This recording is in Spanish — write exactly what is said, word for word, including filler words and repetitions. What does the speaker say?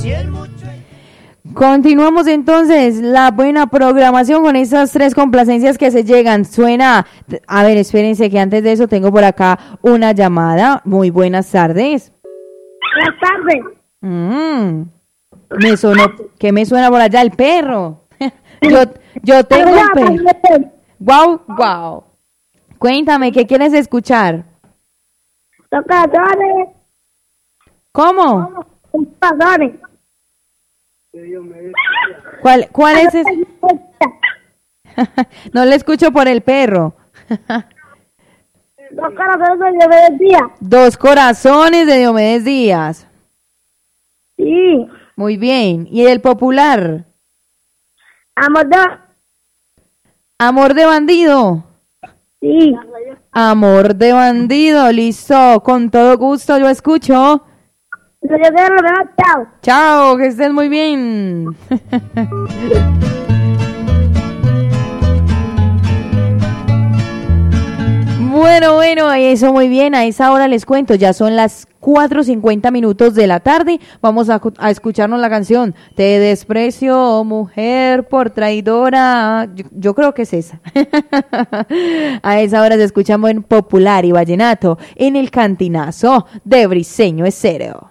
Continuamos entonces la buena programación con esas tres complacencias que se llegan. Suena, a ver, espérense que antes de eso tengo por acá una llamada. Muy buenas tardes. Buenas tardes. Mm, me sonó, ¿qué me suena por allá? El perro. yo, yo tengo un perro. Wow, wow. Cuéntame, ¿qué quieres escuchar? Tocadores. ¿Cómo? Tocadores. ¿Cuál, cuál es ese? No le escucho por el perro. Dos corazones de Diomedes Díaz. Dos corazones de Diomedes Díaz. Sí. Muy bien. ¿Y el popular? Amor de... Amor de bandido. Sí. Amor de bandido, listo. Con todo gusto yo escucho. Yo quiero lo mejor, chao. Chao, que estés muy bien. Bueno, bueno, eso muy bien, a esa hora les cuento, ya son las cuatro cincuenta minutos de la tarde, vamos a, a escucharnos la canción, Te desprecio, mujer, por traidora, yo, yo creo que es esa. A esa hora se escucha buen popular y vallenato en el cantinazo de Briseño Estéreo.